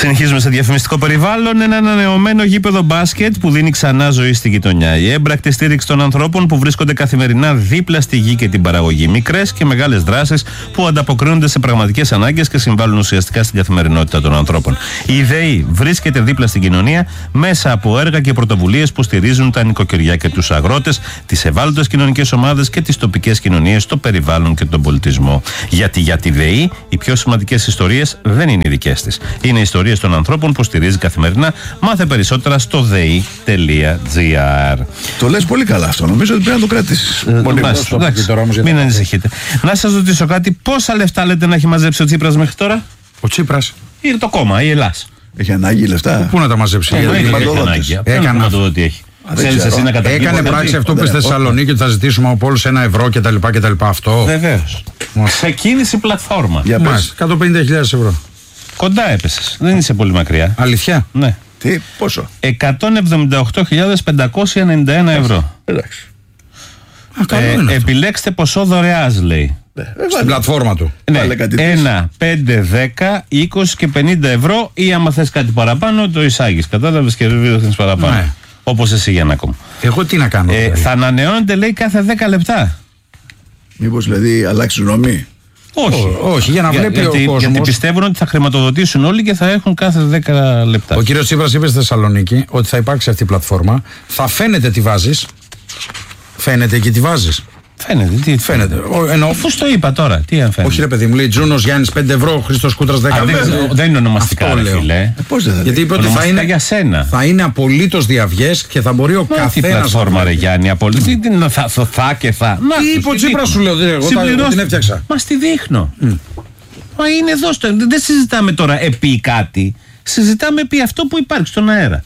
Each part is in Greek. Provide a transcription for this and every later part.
Συνεχίζουμε σε διαφημιστικό περιβάλλον. Ένα ανανεωμένο γήπεδο μπάσκετ που δίνει ξανά ζωή στη γειτονιά. Η έμπρακτη στήριξη των ανθρώπων που βρίσκονται καθημερινά δίπλα στη γη και την παραγωγή. Μικρές και μεγάλες δράσεις που ανταποκρίνονται σε πραγματικές ανάγκες και συμβάλλουν ουσιαστικά στην καθημερινότητα των ανθρώπων. Η ΔΕΗ βρίσκεται δίπλα στην κοινωνία μέσα από έργα και πρωτοβουλίες που στηρίζουν τα νοικοκυριά και τους αγρότες, τις ευάλωτες κοινωνικές ομάδες και τις τοπικές κοινωνίες, το περιβάλλον και τον πολιτισμό. Γιατί για τη ΔΕΗ οι πιο σημαντικές ιστορίες δεν είναι οι δικές της. Είναι ιστορίες των ανθρώπων που στηρίζει καθημερινά. Μάθε περισσότερα στο dei.gr. Το λες πολύ καλά αυτό. Νομίζω ότι πρέπει να το κρατήσεις. Μην ανησυχείτε. Να σας ρωτήσω κάτι. Πόσα λεφτά λέτε να έχει μαζέψει ο Τσίπρας μέχρι τώρα? Ο Τσίπρας ή το κόμμα, η Ελλάς? Έχει ανάγκη λεφτά. Πού να τα μαζέψει? Έκανε Έκανε πράξη αυτό που στη Θεσσαλονίκη ότι θα ζητήσουμε από όλους €1 κτλ. Αυτό. Βεβαίως. Ξεκίνησε η πλατφόρμα. Για πες. 150.000 ευρώ. Κοντά έπεσες. Δεν είσαι πολύ μακριά. Αλήθεια? Ναι. Τι, πόσο? 178.591 ευρώ. Εντάξει. Επιλέξτε ποσό δωρεάς, λέει. Στην πλατφόρμα του. Ναι, 1, 5, 10, 20 και 50 ευρώ, ή άμα θες κάτι παραπάνω το εισάγεις. Κατάλαβες και ρίχνεις παραπάνω. Ναι. Όπως εσύ, Γιάννακο μου. Εγώ τι να κάνω? Θα ανανεώνεται, λέει, κάθε 10 λεπτά. Μήπως δηλαδή αλλάξει γνώμη? Όχι, για να βλέπει ο κόσμος. Γιατί πιστεύουν ότι θα χρηματοδοτήσουν όλοι και θα έχουν κάθε 10 λεπτά. Ο κύριος Τσίπρας είπε στη Θεσσαλονίκη ότι θα υπάρξει αυτή η πλατφόρμα. Θα φαίνεται τι βάζεις. Φαίνεται και τι βάζεις. Φαίνεται, τι φαίνεται. Αφού το είπα τώρα, τι αν φαίνεται. Όχι, ρε παιδί μου, λέει Τζούνος Γιάννης 5 ευρώ, Χρήστος Κούτρας 10 ευρώ. Δεν είναι ονομαστικά, ρε φίλε. Πώς δεν θα? Γιατί είπε ότι θα είναι απολύτως διαυγές και θα μπορεί ο καθένας. Τι πλατφόρμα, ρε Γιάννη, απολύτως. Τι θα και θα. Τι είπε ο Τσίπρας, σου λέω, εγώ την έφτιαξα. Μα τη δείχνω. Μα είναι εδώ, δεν συζητάμε τώρα επί κάτι. Συζητάμε επί αυτό που υπάρχει στον αέρα.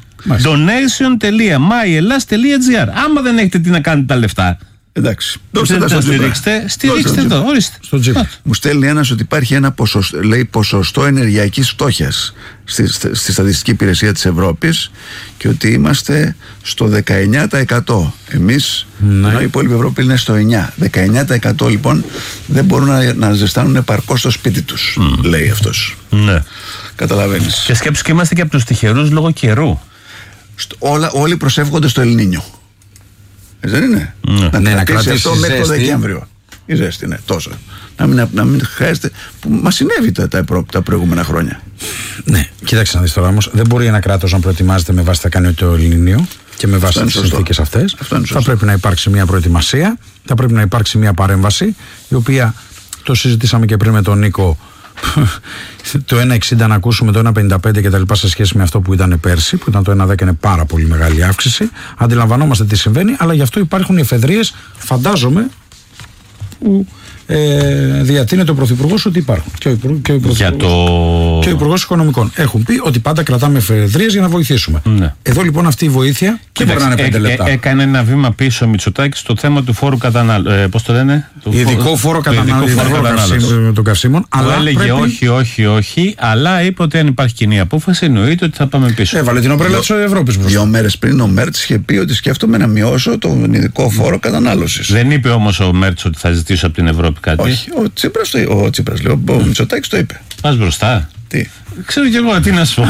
Donation.myelas.gr. Άμα δεν έχετε τι να κάνετε τα λεφτά, εντάξει. Στηρίξτε το, ορίστε. Μου στέλνει ένας ότι υπάρχει ένα ποσοστό, λέει, ποσοστό ενεργειακής φτώχειας στη Στατιστική Υπηρεσία της Ευρώπης και ότι είμαστε στο 19%. Εμείς, ενώ η υπόλοιπη Ευρώπη είναι στο 9%. 19% λοιπόν δεν μπορούν να ζεστάνουν επαρκώς στο σπίτι τους, λέει αυτός. Ναι. Καταλαβαίνεις. Και σκέψου και είμαστε και από τους τυχερούς λόγω καιρού. Όλοι προσεύχονται στο Ελνίνιο. Δεν είναι? Να κρατήσει αυτό μέχρι το Δεκέμβριο. Η ζέστη, ναι, τόσο. Να μην χρειάζεται. Που μας συνέβη τα προηγούμενα χρόνια. Ναι, κοίταξε να δεις τώρα όμως. Δεν μπορεί ένα κράτος να προετοιμάζεται με βάση θα κάνει το Ελληνίο και με βάση τις συνθήκες αυτές. Θα πρέπει να υπάρξει μια προετοιμασία, θα πρέπει να υπάρξει μια παρέμβαση, η οποία το συζητήσαμε και πριν με τον Νίκο. Το 1,60 να ακούσουμε το 1,55 και τα λοιπά σε σχέση με αυτό που ήταν πέρσι, που ήταν το 1,10, είναι πάρα πολύ μεγάλη αύξηση. Αντιλαμβανόμαστε τι συμβαίνει, αλλά γι' αυτό υπάρχουν οι εφεδρείες, φαντάζομαι, που διατείνεται ο Πρωθυπουργός ότι υπάρχουν. Και ο Υπουργός Οικονομικών έχουν πει ότι πάντα κρατάμε εφεδρείες για να βοηθήσουμε. Ναι. Εδώ λοιπόν αυτή η βοήθεια και μπορεί να είναι 5 λεπτά. Έκανε ένα βήμα πίσω ο Μητσοτάκης στο θέμα του φόρου κατανάλωσης. Πώς το λένε? Ειδικό φόρο κατανάλωσης των καυσίμων. Αλλά έλεγε όχι, αλλά είπε ότι αν υπάρχει κοινή απόφαση εννοείται ότι θα πάμε πίσω. Έβαλε την ομπρέλα της Ευρώπης μπροστά. 2 μέρες πριν ο Μέρτς είχε πει ότι σκέφτομαι να μειώσω τον ειδικό φόρο κατανάλωσης. Δεν είπε όμως ο Μέρτς ότι θα ζητήσω από την Ευρώπη κάτι. Όχι, ο Τσίπρας λέει, ο Μητσοτάκης το είπε. Πας μπροστά. Τι? Ξέρω κι εγώ τι να σου πω.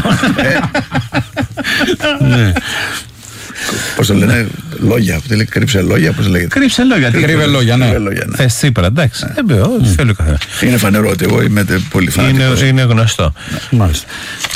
Ναι. Πώς το λένε, λόγια, κρύψε λόγια, πώς λέγεται? Κρύψε λόγια, κρύβε λόγια, ναι. Θες Τσίπρα, εντάξει. Θέλω καθένα. Είναι φανερό ότι εγώ είμαι πολύ φανατικός. Είναι γνωστό. Μάλιστα.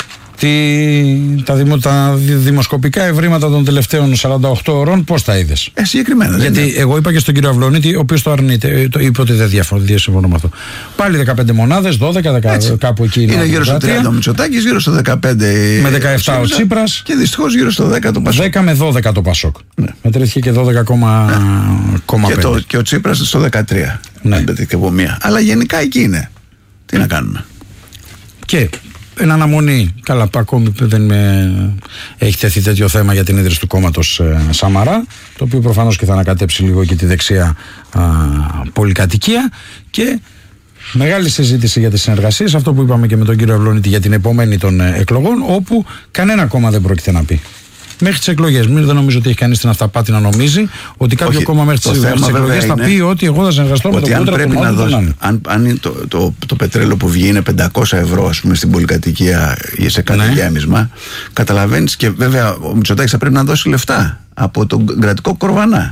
Τα δημοσκοπικά ευρήματα των τελευταίων 48 ώρων πώς τα είδες? Συγκεκριμένα. Γιατί εγώ είπα και στον κύριο Αυλονίτη, ο οποίος το αρνείται, είπε ότι δεν συμφωνώ με αυτό. Πάλι 15 μονάδες, 12, κάπου εκεί είναι γύρω στο 30 ο Μητσοτάκης, γύρω στο 15 με 17 ο Τσίπρας και δυστυχώς γύρω στο 10 το Πασόκ. 10 με 12 το Πασόκ. Ναι. Μετρήθηκε και 12,5. Και ο Τσίπρας στο 13. Ναι. Αλλά γενικά εκεί είναι. Τι να κάνουμε. Και εν αναμονή, καλά, ακόμη δεν έχει τεθεί τέτοιο θέμα για την ίδρυση του κόμματος Σαμαρά, το οποίο προφανώς και θα ανακατέψει λίγο και τη δεξιά πολυκατοικία, και μεγάλη συζήτηση για τις συνεργασίες, αυτό που είπαμε και με τον κύριο Αυλονίτη για την επόμενη των εκλογών, όπου κανένα κόμμα δεν πρόκειται να πει μέχρι τις εκλογές. Δεν νομίζω ότι έχει κανείς την αυταπάτη να νομίζει ότι κάποιο κόμμα μέχρι τις εκλογές θα πει ότι εγώ θα συνεργαστώ με τον κόντρα. Αν το πετρέλαιο που βγει είναι 500 ευρώ, ας πούμε, στην πολυκατοικία ή σε κάτι γέμισμα, καταλαβαίνεις, και βέβαια ο Μητσοτάκης θα πρέπει να δώσει λεφτά από τον κρατικό κορβανά.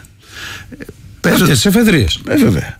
Αυτές τις εφεδρίες. Βέβαια.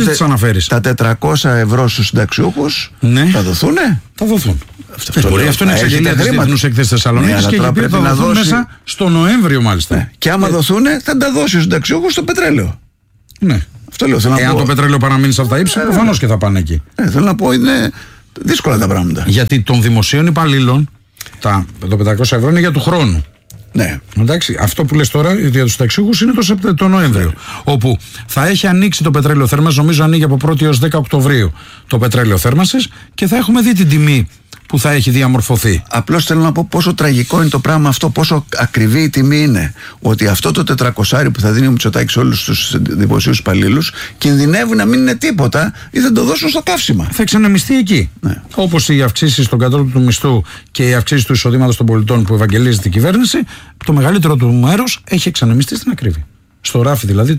Τα 400 ευρώ στους συνταξιούχους θα δοθούνε. Θα δοθούν. Αυτό είναι εξαγγελία της Διεθνούς Έκθεσης Θεσσαλονίκης και έχει πει ότι θα δοθούν μέσα στο Νοέμβριο μάλιστα. Και άμα δοθούνε θα τα δώσει στους συνταξιούχους στο πετρέλαιο. Ναι. Αυτό λέω. Εάν το πετρέλαιο παραμείνει σε αυτά τα ύψη, προφανώς και θα πάνε εκεί. Θέλω να πω, είναι δύσκολα τα πράγματα. Γιατί των δημοσίων υπαλλήλων το 500 ευρώ είναι για του χρόνου. Ναι. Εντάξει, αυτό που λες τώρα για τους ταξιούχους είναι το Νοέμβριο. Όπου θα έχει ανοίξει το πετρέλαιο θέρμανσης, νομίζω ανοίγει από 1η έως 10 Οκτωβρίου το πετρέλαιο θέρμανσης, και θα έχουμε δει την τιμή που θα έχει διαμορφωθεί. Απλώς θέλω να πω πόσο τραγικό είναι το πράγμα αυτό, πόσο ακριβή η τιμή είναι. Ότι αυτό το 400 που θα δίνει ο Μητσοτάκης σε όλους τους δημοσίους υπαλλήλους κινδυνεύει να μην είναι τίποτα ή θα το δώσουν στο καύσιμα. Θα εξανεμιστεί εκεί. Ναι. Όπως οι αυξήσεις στον κατώτατο του μισθού και οι αυξήσεις του εισοδήματος των πολιτών που ευαγγελίζεται η κυβέρνηση, το μεγαλύτερο του μέρος έχει εξανεμιστεί στην ακρίβεια. Στο ράφι δηλαδή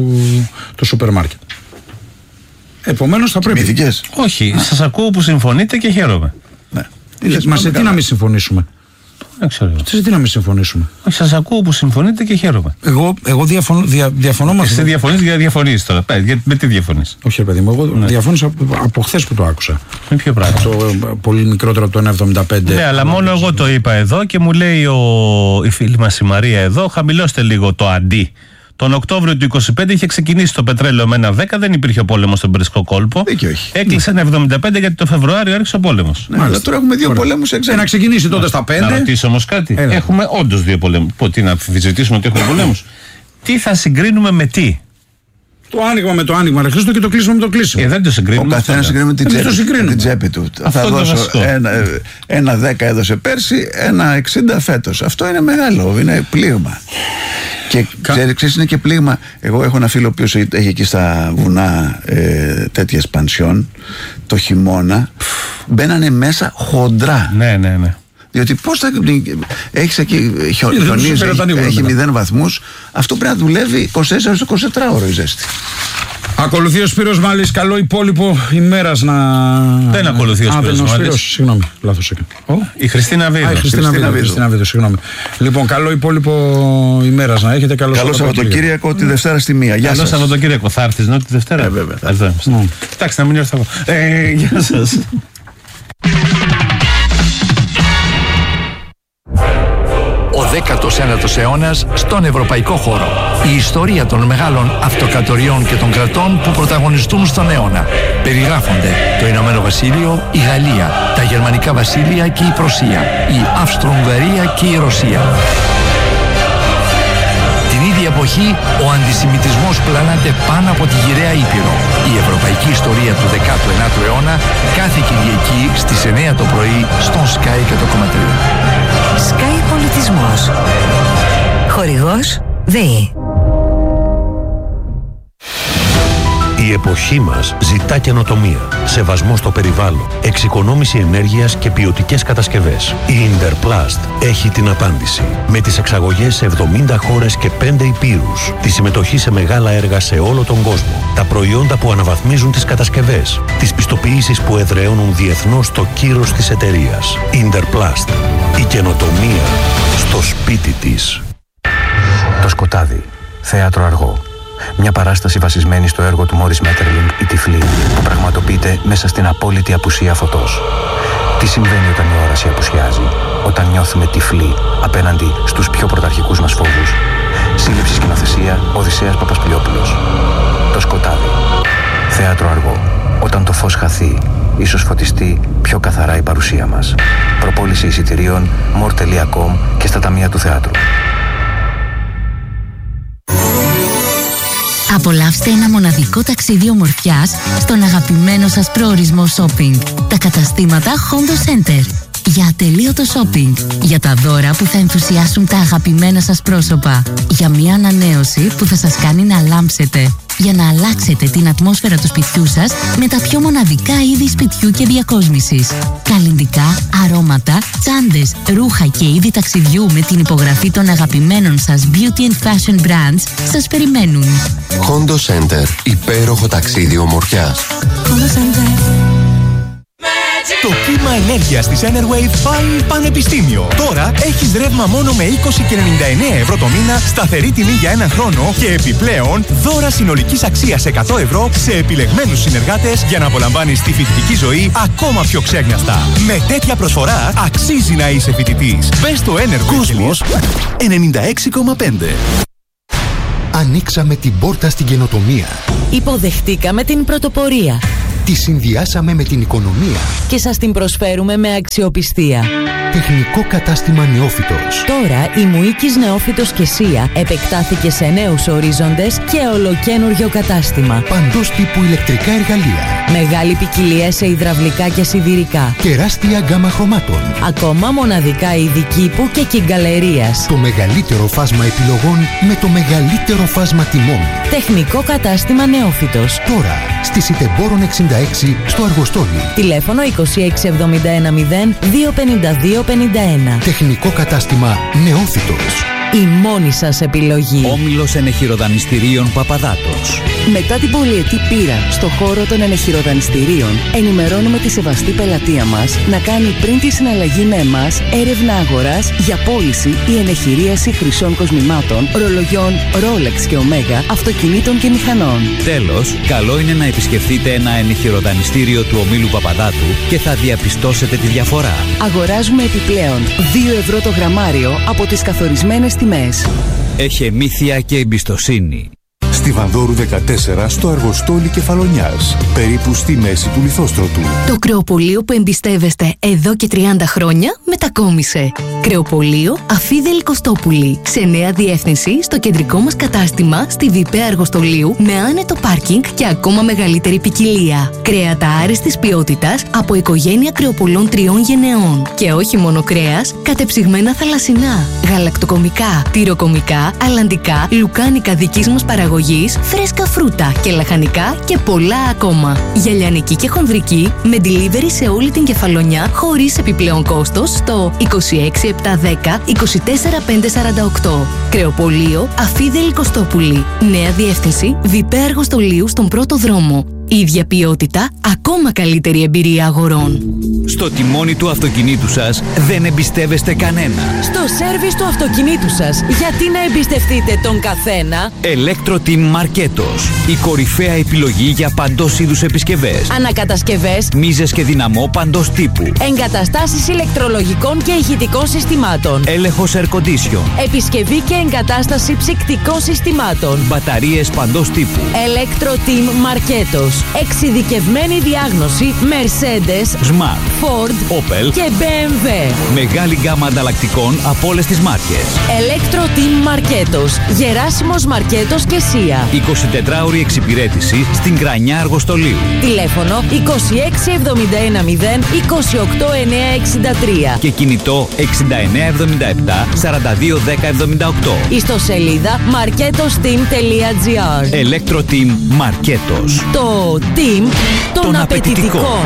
του σούπερ μάρκετ. Επομένως θα πρέπει. Μυθικές. Όχι, σας ακούω που συμφωνείτε και χαίρομαι. Ναι. Μα σε τι να μην συμφωνήσουμε. Δεν ξέρω. Σε τι να μην συμφωνήσουμε. Όχι, σας ακούω που συμφωνείτε και χαίρομαι. Εγώ διαφωνώ με αυτό. Εσύ διαφωνείς τώρα. Με τι διαφωνείς? Όχι, ρε παιδί μου, εγώ διαφώνησα από χθες που το άκουσα. Με ποιο πράγμα? Το πολύ μικρότερο από το 1,75. Ναι, αλλά μόνο εγώ το είπα εδώ και μου λέει η φίλη μας η Μαρία εδώ, χαμηλώστε λίγο το αντί. Τον Οκτώβριο του 2025 είχε ξεκινήσει το πετρέλαιο με 1,10, δεν υπήρχε ο πόλεμος στον Περσικό κόλπο. Έκλεισε 1,75 γιατί το Φεβρουάριο άρχισε ο πόλεμος. Ναι, αλλά τώρα έχουμε 2 πολέμους εξάρτητα. Να ξεκινήσει τότε στα 5. Να ρωτήσω όμως κάτι. Έχουμε όντως 2 πολέμους. Τι να αμφισβητήσουμε ότι έχουμε πολέμους? Τι θα συγκρίνουμε με τι? Το άνοιγμα με το άνοιγμα, Χρήστο, και το κλείσιμο με το κλείσιμο. Δεν το συγκρίνουμε. Ο καθένας συγκρίνουμε την τσέπη του. Θα δώσω 1,10 έδωσε πέρσι, 1,60 φέτος. Αυτό είναι μεγάλο, είναι πλήγμα. Και ξέρεις, είναι και πλήγμα. Εγώ έχω ένα φίλο ο οποίος έχει εκεί στα βουνά τέτοιες πανσιόν. Το χειμώνα μπαίνανε μέσα χοντρά. Ναι. Διότι πώς θα έχεις εκεί χιονίζει, έχει 0 βαθμούς. Αυτό πρέπει να δουλεύει 24 ώρες η ζέστη. Ακολουθεί ο Σπύρος Μάλης, καλό υπόλοιπο ημέρας να... Δεν ακολουθεί ο Σπύρος Μάλης. Συγγνώμη, λάθος έκανα. Η Χριστίνα Βίδο. Χριστίνα Βίδο, συγγνώμη. Λοιπόν, καλό υπόλοιπο ημέρας να έχετε. Καλό Σαββατοκύριακο τη Δευτέρα στη 1. Γεια σας. Καλό Σαββατοκύριακο. Θα έρθεις τη Δευτέρα? Βέβαια. Εντάξει, να μην έρθω εγώ. Γεια σας. Ο 19ος αιώνας στον ευρωπαϊκό χώρο. Η ιστορία των μεγάλων αυτοκρατοριών και των κρατών που πρωταγωνιστούν στον αιώνα. Περιγράφονται το Ηνωμένο Βασίλειο, η Γαλλία, τα Γερμανικά Βασίλεια και η Πρωσία, η Αυστρο-Ουγγαρία και η Ρωσία. Την ίδια εποχή, ο αντισημιτισμός πλανάται πάνω από τη γυραιά Ήπειρο. Η ευρωπαϊκή ιστορία του 19ου αιώνα κάθε Κυριακή στις 9 το πρωί στον Sky 100,3. Sky Πολιτισμός. Χορηγός ΔΕΗ. Η εποχή μας ζητά καινοτομία, σεβασμό στο περιβάλλον, εξοικονόμηση ενέργειας και ποιοτικές κατασκευές. Η Interplast έχει την απάντηση. Με τις εξαγωγές σε 70 χώρες και 5 υπήρους, τη συμμετοχή σε μεγάλα έργα σε όλο τον κόσμο, τα προϊόντα που αναβαθμίζουν τις κατασκευές, τις πιστοποιήσεις που εδραίωνουν διεθνώς το κύρος της εταιρείας. Interplast. Η καινοτομία στο σπίτι της. Το σκοτάδι. Θέατρο αργό. Μια παράσταση βασισμένη στο έργο του Μόρις Μέττερλινγκ «Η Τυφλή», που πραγματοποιείται μέσα στην απόλυτη απουσία φωτός. Τι συμβαίνει όταν η όραση απουσιάζει, όταν νιώθουμε τυφλοί απέναντι στους πιο πρωταρχικούς μας φόβους? Σύλληψη σκηνοθεσία Οδυσσέας Παπασπηλιόπουλος. Το σκοτάδι. Θέατρο αργό. Όταν το φως χαθεί, ίσως φωτιστεί πιο καθαρά η παρουσία μας. Προπόληση εισιτηρίων more.com και στα ταμεία του θεάτρου. Απολαύστε ένα μοναδικό ταξίδι ομορφιάς στον αγαπημένο σας προορισμό shopping. Τα καταστήματα Hondo Center. Για ατελείωτο shopping. Για τα δώρα που θα ενθουσιάσουν τα αγαπημένα σας πρόσωπα. Για μια ανανέωση που θα σας κάνει να λάμψετε. Για να αλλάξετε την ατμόσφαιρα του σπιτιού σας με τα πιο μοναδικά είδη σπιτιού και διακόσμησης. Καλλυντικά, αρώματα, τσάντες, ρούχα και είδη ταξιδιού με την υπογραφή των αγαπημένων σας beauty and fashion brands σας περιμένουν. Hondo Center. Υπέροχο ταξίδι ομορφιάς. Hondo Center. Το κύμα ενέργειας της Enerwave πάει πανεπιστήμιο. Τώρα έχεις ρεύμα μόνο με 20 και 99 ευρώ το μήνα, σταθερή τιμή για ένα χρόνο και επιπλέον δώρα συνολικής αξίας 100 ευρώ σε επιλεγμένους συνεργάτες για να απολαμβάνεις τη φοιτητική ζωή ακόμα πιο ξέγνιαστα. Με τέτοια προσφορά αξίζει να είσαι φοιτητής. Μπες στο Enerwave. Κόσμος 96,5. Ανοίξαμε την πόρτα στην καινοτομία. Υποδεχτήκαμε την πρωτοπορία. Τη συνδυάσαμε με την οικονομία. Και σας την προσφέρουμε με αξιοπιστία. Τεχνικό κατάστημα Νεόφυτος. Τώρα η Μουίκης Νεόφυτος και Σία επεκτάθηκε σε νέους ορίζοντες και ολοκένουργιο κατάστημα. Παντός τύπου ηλεκτρικά εργαλεία. Μεγάλη ποικιλία σε υδραυλικά και σιδηρικά. Τεράστια γκάμα χρωμάτων. Ακόμα μοναδικά είδη κήπου και κυγκαλερίας. Το μεγαλύτερο φάσμα επιλογών με το μεγαλύτερο φάσμα τιμών. Τεχνικό κατάστημα Νεόφυτος. Τώρα στη Σιτεμπόρων 66 στο Αργοστόλι. Τηλέφωνο 2671 0 252 51. Τεχνικό κατάστημα Νεόφυτος. Η μόνη σας επιλογή. Όμιλος Ενεχειροδανιστηρίων Παπαδάτος. Μετά την πολυετή πείρα στο χώρο των ενεχειροδανιστηρίων, ενημερώνουμε τη σεβαστή πελατεία μας να κάνει πριν τη συναλλαγή με εμάς έρευνα αγοράς για πώληση ή ενεχειρίαση χρυσών κοσμημάτων, ρολογιών Rolex και Omega, αυτοκινήτων και μηχανών. Τέλος, καλό είναι να επισκεφτείτε ένα ενεχειροδανιστήριο του ομίλου Παπαδάτου και θα διαπιστώσετε τη διαφορά. Αγοράζουμε επιπλέον 2 ευρώ το γραμμάριο από τις καθορισμένες τιμές. Εχεμήθεια και εμπιστοσύνη. Στη Βανδόρου 14 στο Αργοστόλι Κεφαλονιάς, περίπου στη μέση του Λιθόστρωτου. Το κρεοπωλείο που εμπιστεύεστε εδώ και 30 χρόνια μετακόμισε. Κρεοπωλείο Αφίδελη Κωστόπουλη. Σε νέα διεύθυνση στο κεντρικό μας κατάστημα στη Βιπέ Αργοστολίου με άνετο πάρκινγκ και ακόμα μεγαλύτερη ποικιλία. Κρέατα άριστης ποιότητας από οικογένεια κρεοπωλών 3 γενεών. Και όχι μόνο κρέας, κατεψυγμένα θαλασσινά, γαλακτοκομικά, τυροκομικά, αλλαντικά, λουκάνικα δικής μας παραγωγής, φρέσκα φρούτα και λαχανικά και πολλά ακόμα. Για λιανική και χονδρική με delivery σε όλη την Κεφαλονιά χωρίς επιπλέον κόστος στο 26710 24548. Κρεοπωλείο Αφίδελη Κωστόπουλη. Νέα διεύθυνση Βιπέ Αργοστολίου στον πρώτο δρόμο. Ίδια ποιότητα, ακόμα καλύτερη εμπειρία αγορών. Στο τιμόνι του αυτοκινήτου σας δεν εμπιστεύεστε κανένα. Στο σέρβις του αυτοκινήτου σας, γιατί να εμπιστευτείτε τον καθένα? Electro-Team Marketos. Η κορυφαία επιλογή για παντός είδους επισκευές. Ανακατασκευές, μίζες και δυναμό παντός τύπου. Εγκαταστάσεις ηλεκτρολογικών και ηχητικών συστημάτων. Έλεγχος air condition. Επισκευή και εγκατάσταση ψυκτικών συστημάτων. Μπαταρίες παντός τύπου. Electro-Team Marketos. Εξειδικευμένη διάγνωση Mercedes, Smart, Ford, Opel και BMW. Μεγάλη γκάμα ανταλλακτικών από όλες τις μάρκες. Electro-Team Marketos. Γεράσιμος Μαρκέτος και Σία. 24ωρη εξυπηρέτηση στην Κρανιά Αργοστολίου. Τηλέφωνο 2671 0 28 963. Και κινητό 6977 42 10 78. Ιστοσελίδα marketosteam.gr. Electro-Team Marketos. Το team των απαιτητικών.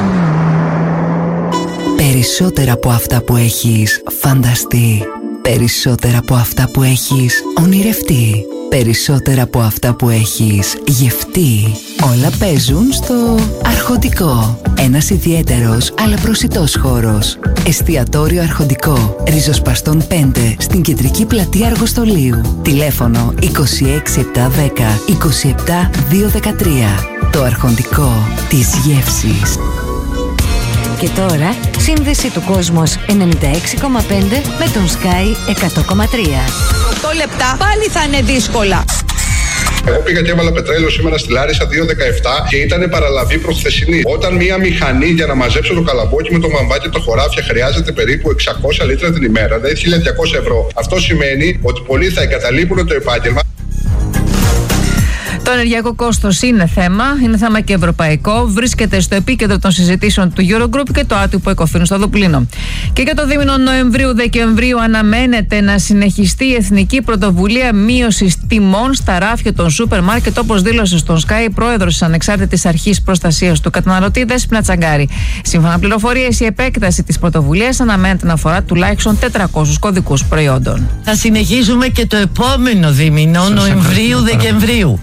Περισσότερα από αυτά που έχεις φανταστεί. Περισσότερα από αυτά που έχεις ονειρευτεί. Περισσότερα από αυτά που έχεις γευτεί. Όλα παίζουν στο Αρχοντικό. Ένας ιδιαίτερος αλλά προσιτός χώρος. Εστιατόριο Αρχοντικό. Ριζοσπαστών 5 στην κεντρική πλατεία Αργοστολίου. Τηλέφωνο 26710 27 213. Το Αρχοντικό της γεύσης. Και τώρα, σύνδεση του Κόσμος 96,5 με τον Sky 100,3. 8 λεπτά πάλι θα είναι δύσκολα. Εγώ πήγα και έβαλα πετρέλαιο σήμερα στη Λάρισα 2,17 και ήταν παραλαβή προχθεσινή. Όταν μία μηχανή για να μαζέψω το καλαμπόκι με το βαμβάκι και το χωράφια χρειάζεται περίπου 600 λίτρα την ημέρα, δηλαδή 1.200 ευρώ. Αυτό σημαίνει ότι πολλοί θα εγκαταλείπουν το επάγγελμα. Το ενεργειακό κόστος είναι θέμα και ευρωπαϊκό. Βρίσκεται στο επίκεντρο των συζητήσεων του Eurogroup και το άτυπο Εκοφήν στο Δουβλίνο. Και για το δίμηνο Νοεμβρίου-Δεκεμβρίου αναμένεται να συνεχιστεί η εθνική πρωτοβουλία μείωσης τιμών στα ράφια των σούπερ μάρκετ, όπως δήλωσε στον Sky η πρόεδρος της Ανεξάρτητης Αρχής Προστασίας του Καταναλωτή, Δέσποινα Τσαγκάρη. Σύμφωνα με πληροφορίες, η επέκταση της πρωτοβουλίας αναμένεται να αφορά τουλάχιστον 400 κωδικούς προϊόντων. Θα συνεχίζουμε και το επόμενο δίμηνο Νοεμβρίου-Δεκεμβρίου.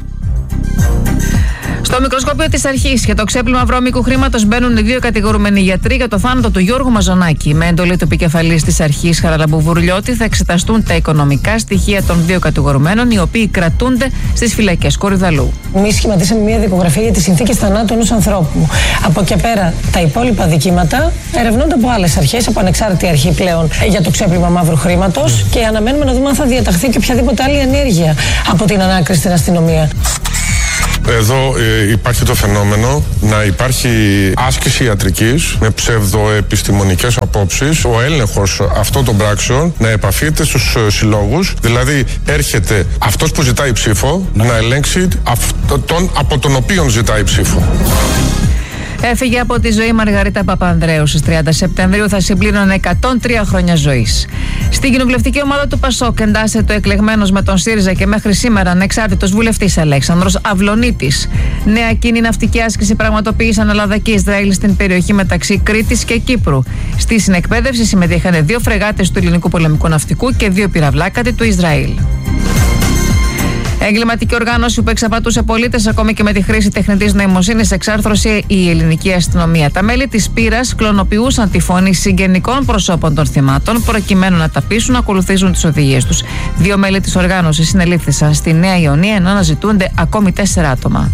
Στο μικροσκόπιο της αρχής για το ξέπλυμα βρώμικου χρήματος μπαίνουν οι δύο κατηγορούμενοι γιατροί για το θάνατο του Γιώργου Μαζονάκη. Με εντολή του επικεφαλής της αρχής Χαραλαμπού Βουρλιώτη θα εξεταστούν τα οικονομικά στοιχεία των δύο κατηγορουμένων, οι οποίοι κρατούνται στις φυλακές Κορυδαλού. Εμείς σχηματίσαμε μια δικογραφία για τις συνθήκες θανάτου ενός ανθρώπου. Από εκεί πέρα τα υπόλοιπα δικήματα ερευνώνται από άλλες αρχές, από ανεξάρτητη αρχή πλέον για το ξέπλυμα μαύρου χρήματος και αναμένουμε να δούμε αν θα διαταχθεί και οποιαδήποτε άλλη ενέργεια από την ανάκριση στην αστυνομία. Εδώ υπάρχει το φαινόμενο να υπάρχει άσκηση ιατρικής με ψευδοεπιστημονικές απόψεις, ο έλεγχος αυτών των πράξεων να επαφείται στους συλλόγους, δηλαδή έρχεται αυτός που ζητάει ψήφο να ελέγξει αυτόν από τον οποίον ζητάει ψήφο. Έφυγε από τη ζωή Μαργαρίτα Παπανδρέου στις 30 Σεπτεμβρίου, θα συμπλήρωνε 103 χρόνια ζωής. Στην κοινοβουλευτική ομάδα του ΠΑΣΟΚ εντάσσεται ο εκλεγμένος με τον ΣΥΡΙΖΑ και μέχρι σήμερα ανεξάρτητος βουλευτής Αλέξανδρος Αυλονίτης. Νέα κοινή ναυτική άσκηση πραγματοποίησαν Ελλάδα και Ισραήλ στην περιοχή μεταξύ Κρήτης και Κύπρου. Στη συνεκπαίδευση συμμετείχαν 2 φρεγάτες του ελληνικού πολεμικού ναυτικού και 2 πυραυλάκατοι του Ισραήλ. Εγκληματική οργάνωση που εξαπατούσε πολίτες ακόμη και με τη χρήση τεχνητής νοημοσύνης εξάρθρωσε η ελληνική αστυνομία. Τα μέλη της πύρας κλωνοποιούσαν τη φωνή συγγενικών προσώπων των θυμάτων προκειμένου να τα πείσουν να ακολουθήσουν τις οδηγίες τους. 2 μέλη της οργάνωσης συνελήφθησαν στη Νέα Ιωνία, ενώ αναζητούνται ακόμη 4 άτομα.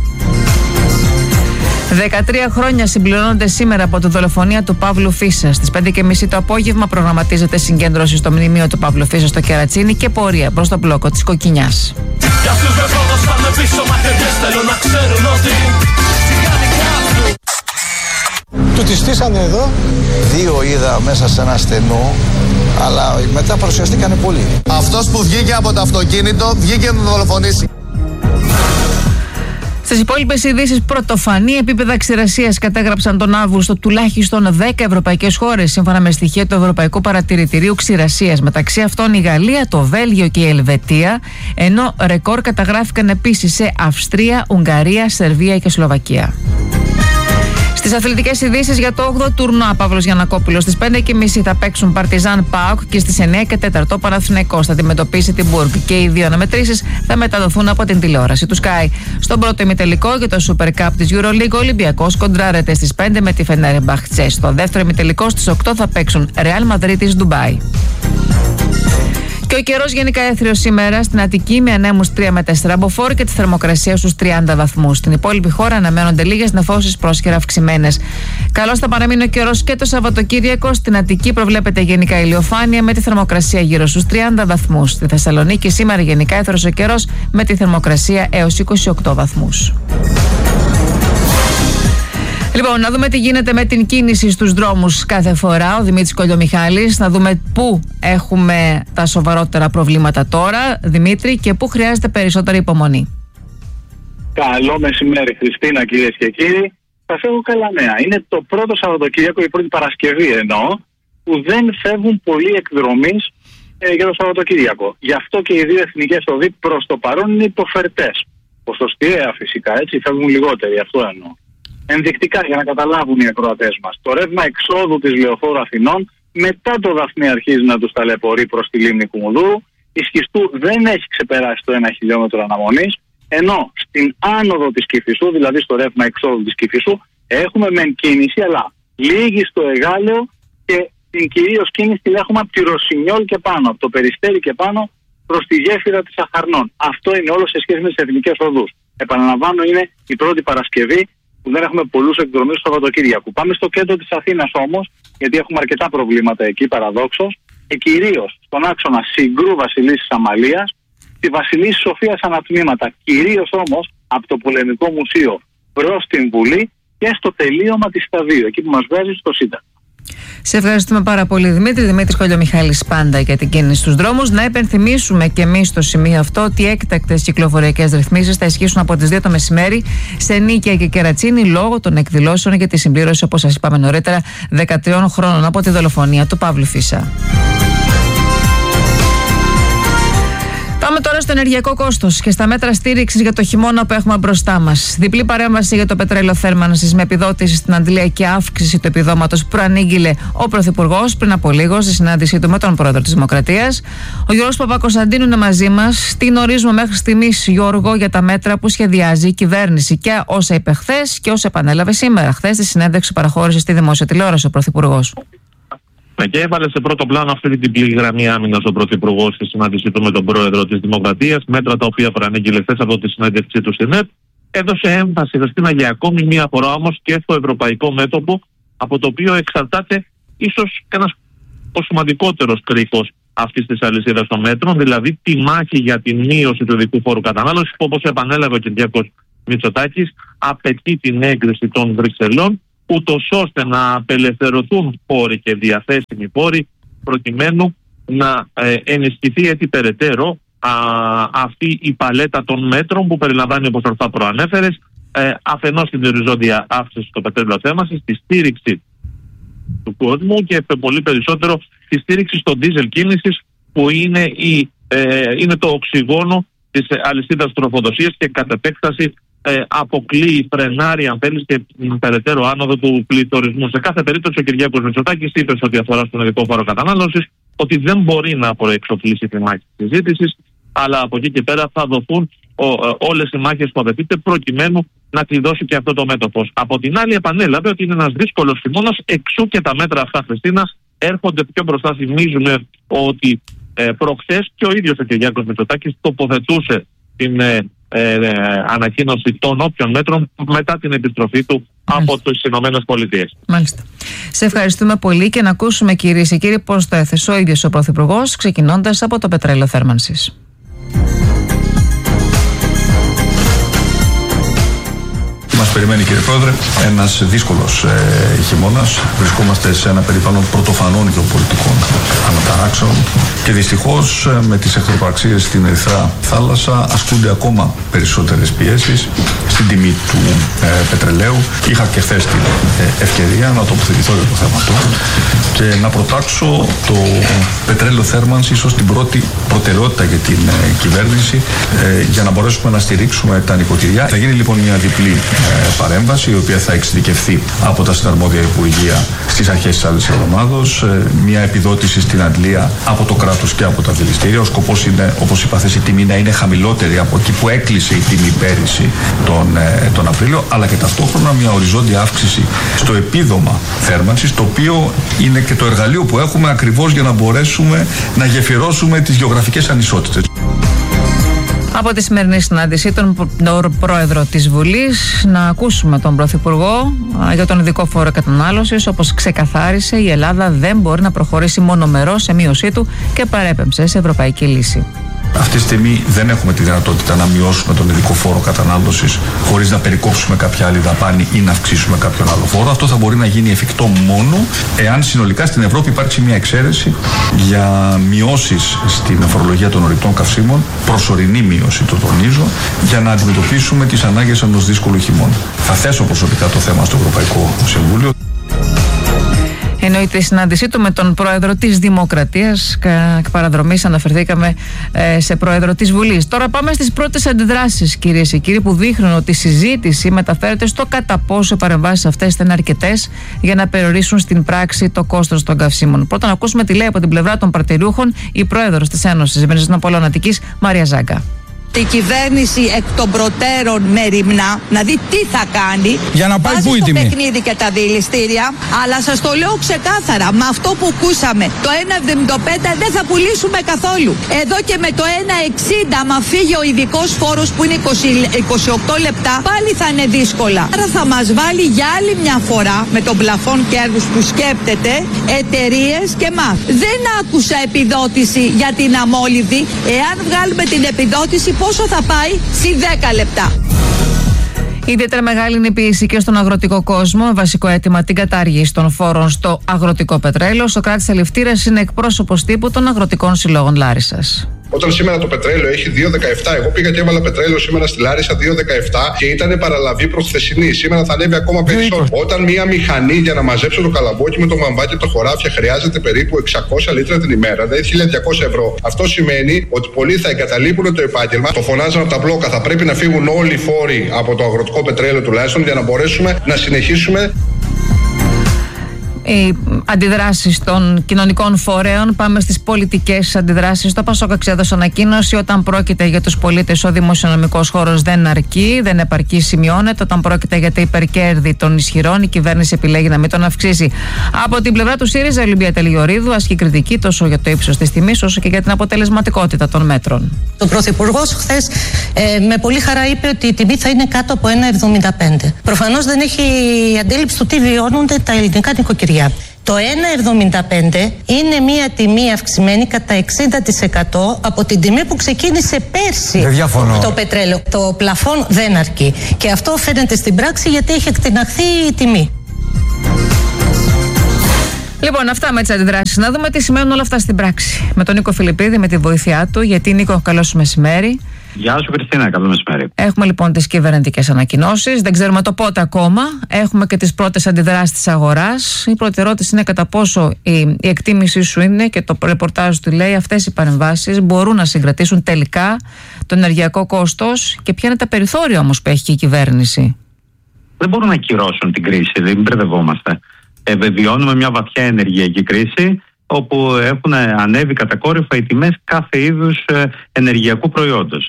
13 χρόνια συμπληρώνονται σήμερα από τη δολοφονία του Παύλου Φίσα. Στις 5:30 το απόγευμα προγραμματίζεται συγκέντρωση στο μνημείο του Παύλου Φίσα στο Κερατσίνι και πορεία προς τον μπλόκο της Κοκκινιάς. Του τη στήσανε εδώ. 2 είδα μέσα σε ένα στενό, αλλά μετά παρουσιαστήκανε πολλοί. Αυτός που βγήκε από το αυτοκίνητο βγήκε να τον δολοφονήσει. Στις υπόλοιπες ειδήσεις, πρωτοφανή επίπεδα ξηρασίας κατέγραψαν τον Αύγουστο τουλάχιστον 10 ευρωπαϊκές χώρες, σύμφωνα με στοιχεία του Ευρωπαϊκού Παρατηρητηρίου Ξηρασίας. Μεταξύ αυτών η Γαλλία, το Βέλγιο και η Ελβετία, ενώ ρεκόρ καταγράφηκαν επίσης σε Αυστρία, Ουγγαρία, Σερβία και Σλοβακία. Στις αθλητικές ειδήσεις για το 8ο τουρνουά, Παύλος Γιαννακόπουλος στις 5:30 θα παίξουν Παρτιζάν ΠΑΟΚ και στις 9:04 ο Παναθηναϊκός θα αντιμετωπίσει την Μπουργκ και οι 2 αναμετρήσεις θα μεταδοθούν από την τηλεόραση του Sky. Στον πρώτο ημιτελικό για το Super Cup της EuroLeague, ο Ολυμπιακός κοντράρεται στις 5 με τη Φενέρμπαχτσε. Στο δεύτερο ημιτελικό στις 8 θα παίξουν Real Madrid Ντουμπάι. Και ο καιρός γενικά έθριος σήμερα στην Αττική με ανέμους 3 με 4 μποφόρ και τη θερμοκρασία στους 30 βαθμούς. Στην υπόλοιπη χώρα αναμένονται λίγες νεφώσεις πρόσχερα αυξημένες. Καλώς θα παραμείνει ο καιρός και το Σαββατοκύριακο. Στην Αττική προβλέπεται γενικά ηλιοφάνεια με τη θερμοκρασία γύρω στους 30 βαθμούς. Στη Θεσσαλονίκη σήμερα γενικά έθριος ο καιρός με τη θερμοκρασία έως 28 βαθμούς. Λοιπόν, να δούμε τι γίνεται με την κίνηση στους δρόμους κάθε φορά. Ο Δημήτρης Κολιομιχάλης, να δούμε πού έχουμε τα σοβαρότερα προβλήματα τώρα, Δημήτρη, και πού χρειάζεται περισσότερη υπομονή. Καλό μεσημέρι, Χριστίνα, κυρίες και κύριοι. Σας έχω καλά νέα. Είναι το πρώτο Σαββατοκύριακο, η πρώτη Παρασκευή εννοώ, που δεν φεύγουν πολλοί εκδρομείς για το Σαββατοκύριακο. Γι' αυτό και οι 2 εθνικές οδοί προς το παρόν είναι υποφερτές. Ποσοστιαία φυσικά, έτσι, φεύγουν λιγότεροι, αυτό εννοώ. Ενδεικτικά για να καταλάβουν οι ακροατές μας. Το ρεύμα εξόδου της Λεωφόρου Αθηνών μετά το Δαφνί αρχίζει να τους ταλαιπωρεί προς τη λίμνη Κουμουνδούρου. Η Σχιστού δεν έχει ξεπεράσει το 1 χιλιόμετρο αναμονής, ενώ στην άνοδο της Κηφισού, δηλαδή στο ρεύμα εξόδου της Κηφισού, έχουμε μεν κίνηση, αλλά λίγη στο Εγάλεο και την κυρίως κίνηση την έχουμε από τη Ρωσινιόλ και πάνω, από το Περιστέρι και πάνω προς τη γέφυρα της Αχαρνών. Αυτό είναι όλο σε σχέση με τις εθνικές οδούς. Επαναλαμβάνω, είναι η πρώτη Παρασκευή που δεν έχουμε πολλούς εκδρομείς στο Σαββατοκύριακο. Πάμε στο κέντρο της Αθήνας όμως, γιατί έχουμε αρκετά προβλήματα εκεί παραδόξως, και κυρίως στον άξονα Συγκρού Βασιλίσσης Αμαλίας, τη Βασιλίσσης Σοφίας ανατμήματα, κυρίως όμως από το Πολεμικό Μουσείο προς την Βουλή και στο τελείωμα της Σταδίου, εκεί που μας βγάζει στο Σύνταγμα. Σε ευχαριστούμε πάρα πολύ, Δημήτρη. Δημήτρης Κολιομιχάλης πάντα για την κίνηση στους δρόμους. Να υπενθυμίσουμε και εμείς στο σημείο αυτό ότι έκτακτες κυκλοφοριακές ρυθμίσεις θα ισχύσουν από τις 2 το μεσημέρι σε Νίκαια και Κερατσίνη λόγω των εκδηλώσεων για τη συμπλήρωση, όπως σας είπαμε νωρίτερα, 13 χρόνων από τη δολοφονία του Παύλου Φίσα. Πάμε τώρα στο ενεργειακό κόστος και στα μέτρα στήριξης για το χειμώνα που έχουμε μπροστά μας. Διπλή παρέμβαση για το πετρέλαιο θέρμανσης με επιδότηση στην Αντλία και αύξηση του επιδόματος που προανήγγειλε ο Πρωθυπουργός πριν από λίγο στη συνάντησή του με τον Πρόεδρο της Δημοκρατίας. Ο Γιώργος Παπακοσταντίνου είναι μαζί μας. Τι γνωρίζουμε μέχρι στιγμής, Γιώργο, για τα μέτρα που σχεδιάζει η κυβέρνηση και όσα είπε χθες και όσα επανέλαβε σήμερα, χθες στη συνέντευξη που παραχώρησε στη δημόσια τηλεόραση ο Πρωθυπουργός? Και έβαλε σε πρώτο πλάνο αυτή την διπλή γραμμή άμυνας ο Πρωθυπουργός στη συνάντησή του με τον Πρόεδρο της Δημοκρατίας, μέτρα τα οποία προανήγγειλε χθες από τη συνέντευξή του στην ΕΡΤ. Έδωσε έμφαση, Χριστίνα, για ακόμη μία φορά όμως και στο ευρωπαϊκό μέτωπο, από το οποίο εξαρτάται ίσως ένας ο σημαντικότερος κρίκος αυτής της αλυσίδας των μέτρων, δηλαδή τη μάχη για τη μείωση του ειδικού φόρου κατανάλωσης, που όπως επανέλαβε ο Κυριάκος Μητσοτάκης, απαιτεί την έγκριση των Βρυξελών, ούτως ώστε να απελευθερωθούν πόροι και διαθέσιμοι πόροι, προκειμένου να ενισχυθεί έτσι περαιτέρω αυτή η παλέτα των μέτρων που περιλαμβάνει, όπως ορθά προανέφερες, αφενός την οριζόντια αύξηση στο πετρέλαιο θέρμανσης, τη στήριξη του κόσμου και πολύ περισσότερο τη στήριξη στο ντίζελ κίνησης, που είναι το οξυγόνο της αλυσίδας τροφοδοσίας και κατ' επέκταση αποκλείει, φρενάρει αν θέλεις και περαιτέρω άνοδο του πληθωρισμού. Σε κάθε περίπτωση ο Κυριάκος Μητσοτάκης είπε σε ό,τι αφορά στον ειδικό φόρο κατανάλωσης ότι δεν μπορεί να προεξοφλήσει τη μάχη της συζήτησης, αλλά από εκεί και πέρα θα δοθούν όλες οι μάχες που απαιτείται προκειμένου να κλειδώσει και αυτό το μέτωπο. Από την άλλη επανέλαβε ότι είναι ένας δύσκολος χειμώνας, εξού και τα μέτρα αυτά, Χριστίνα, έρχονται πιο μπροστά. Θυμίζουμε ότι προχθές και ο ίδιος ο Κυριάκος Μητσοτάκης τοποθετούσε την ανακοίνωση των όποιων μέτρων μετά την επιστροφή του από τις Ηνωμένες Πολιτείες. Μάλιστα. Σε ευχαριστούμε πολύ και να ακούσουμε, κυρίες και κύριοι, πώς το έθεσε ο ίδιος ο Πρωθυπουργός, ξεκινώντας από το πετρέλαιο θέρμανσης. Μας περιμένει, κύριε Πρόεδρε, ένας δύσκολος χειμώνας. Βρισκόμαστε σε ένα περιβάλλον πρωτοφανών γεωπολιτικών αναταράξεων και δυστυχώς με τις εχθροπραξίες στην Ερυθρά Θάλασσα ασκούνται ακόμα περισσότερες πιέσεις στην τιμή του πετρελαίου. Είχα και χθες την ευκαιρία να τοποθετηθώ για το θέμα αυτό και να προτάξω το πετρέλαιο θέρμανσης ως την πρώτη προτεραιότητα για την κυβέρνηση για να μπορέσουμε να στηρίξουμε τα νοικοκυριά. Θα γίνει λοιπόν μια διπλή παρέμβαση, η οποία θα εξειδικευθεί από τα συναρμόδια Υπουργεία στις αρχές της άλλης εβδομάδος. Μια επιδότηση στην αντλία από το κράτος και από τα δηληστήρια. Ο σκοπός είναι, όπως είπα χθες, η τιμή να είναι χαμηλότερη από εκεί που έκλεισε η τιμή πέρυσι τον Απρίλιο, αλλά και ταυτόχρονα μια οριζόντια αύξηση στο επίδομα θέρμανσης, το οποίο είναι και το εργαλείο που έχουμε ακριβώς για να μπορέσουμε να γεφυρώσουμε τις γεωγραφικές ανισότητες. Από τη σημερινή συνάντησή τον Πρόεδρο της Βουλής, να ακούσουμε τον Πρωθυπουργό για τον ειδικό φόρο κατανάλωσης. Όπως ξεκαθάρισε, η Ελλάδα δεν μπορεί να προχωρήσει μονομερός σε μείωσή του και παρέπεμψε σε ευρωπαϊκή λύση. Αυτή τη στιγμή δεν έχουμε τη δυνατότητα να μειώσουμε τον ειδικό φόρο κατανάλωσης χωρίς να περικόψουμε κάποια άλλη δαπάνη ή να αυξήσουμε κάποιον άλλο φόρο. Αυτό θα μπορεί να γίνει εφικτό μόνο εάν συνολικά στην Ευρώπη υπάρξει μια εξαίρεση για μειώσεις στην φορολογία των ορυκτών καυσίμων, προσωρινή μείωση, το τονίζω, για να αντιμετωπίσουμε τις ανάγκες ενός δύσκολου χειμώνα. Θα θέσω προσωπικά το θέμα στο Ευρωπαϊκό Συμβούλιο. Εννοείται η συνάντησή του με τον Πρόεδρο της Δημοκρατίας. Εκ παραδρομής αναφερθήκαμε σε Πρόεδρο της Βουλής. Τώρα πάμε στις πρώτες αντιδράσεις, κυρίες και κύριοι, που δείχνουν ότι η συζήτηση μεταφέρεται στο κατά πόσο οι παρεμβάσεις αυτές θα είναι αρκετές για να περιορίσουν στην πράξη το κόστος των καυσίμων. Πρώτα να ακούσουμε τι λέει από την πλευρά των πρατηριούχων η Πρόεδρος της Ένωσης Βενζινοπολών Αττικής, Μαρία Ζάγκα. Η κυβέρνηση εκ των προτέρων μεριμνά να δει τι θα κάνει. Για να πάει πού η τιμή. Παιχνίδι και τα δηληστήρια. Αλλά σας το λέω ξεκάθαρα, με αυτό που ακούσαμε, το 1,75 δεν θα πουλήσουμε καθόλου. Εδώ και με το 1,60, άμα φύγει ο ειδικός φόρος που είναι 28 λεπτά, πάλι θα είναι δύσκολα. Άρα θα μας βάλει για άλλη μια φορά με τον πλαφόν κέρδους που σκέπτεται εταιρείες και μας. Δεν άκουσα επιδότηση για την αμόλυβδη. Εάν βγάλουμε την επιδότηση, πόσο θα πάει? Συ 10 λεπτά. Ιδιαίτερα μεγάλη είναι η πίεση και στον αγροτικό κόσμο. Βασικό αίτημα την κατάργηση των φόρων στο αγροτικό πετρέλαιο. Ο Σωκράτης Αληφτήρας είναι εκπρόσωπος τύπου των αγροτικών συλλόγων Λάρισσας. Όταν σήμερα το πετρέλαιο έχει 2,17, εγώ πήγα και έβαλα πετρέλαιο σήμερα στη Λάρισα 2,17 και ήταν παραλαβή προχθεσινή. Σήμερα θα ανέβει ακόμα περισσότερο. Όταν μία μηχανή για να μαζέψω το καλαμπόκι με το μαμβάκι και το χωράφια χρειάζεται περίπου 600 λίτρα την ημέρα, δηλαδή 1.200 ευρώ. Αυτό σημαίνει ότι πολλοί θα εγκαταλείπουν το επάγγελμα. Το φωνάζαν από τα μπλόκα. Θα πρέπει να φύγουν όλοι οι φόροι από το αγροτικό πετρέλαιο τουλάχιστον για να μπορέσουμε να συνεχίσουμε. Οι αντιδράσεις των κοινωνικών φορέων. Πάμε στις πολιτικές αντιδράσεις. Το ΠΑΣΟΚ εξέδωσε ανακοίνωση: όταν πρόκειται για τους πολίτες, ο δημοσιονομικός χώρος δεν αρκεί, δεν επαρκεί, σημειώνεται. Όταν πρόκειται για τα υπερκέρδη των ισχυρών, η κυβέρνηση επιλέγει να μην τον αυξήσει. Από την πλευρά του ΣΥΡΙΖΑ, η Ολυμπία Τελειορίδου ασκεί κριτική τόσο για το ύψος της τιμής, όσο και για την αποτελεσματικότητα των μέτρων. Ο Πρωθυπουργός χθες με πολύ χαρά είπε ότι η τιμή θα είναι κάτω από 1,75. Προφανώς δεν έχει αντίληψη του τι βιώνονται τα ελληνικά νοικοκυριά. Το 1,75 είναι μια τιμή αυξημένη κατά 60% από την τιμή που ξεκίνησε πέρσι το πετρέλαιο. Το πλαφόν δεν αρκεί. Και αυτό φαίνεται στην πράξη γιατί έχει εκτιναχθεί η τιμή. Λοιπόν, αυτά με τις αντιδράσεις. Να δούμε τι σημαίνουν όλα αυτά στην πράξη. Με τον Νίκο Φιλιππίδη, με τη βοήθειά του. Γιατί, Νίκο, καλό σου μεσημέρι. Γεια σου, Χριστίνα, καλό μεσημέρι. Έχουμε λοιπόν τις κυβερνητικές ανακοινώσεις. Δεν ξέρουμε το πότε ακόμα. Έχουμε και τις πρώτες αντιδράσεις της αγοράς. Η πρώτη ερώτηση είναι κατά πόσο η εκτίμησή σου είναι, και το ρεπορτάζ του λέει, αυτές οι παρεμβάσεις μπορούν να συγκρατήσουν τελικά το ενεργειακό κόστος, και ποια είναι τα περιθώρια όμως που έχει και η κυβέρνηση. Δεν μπορούν να ακυρώσουν την κρίση, δεν μπερδευόμαστε. Βιώνουμε μια βαθιά ενεργειακή κρίση, όπου έχουν ανέβει κατακόρυφα οι τιμές κάθε είδους ενεργειακού προϊόντος.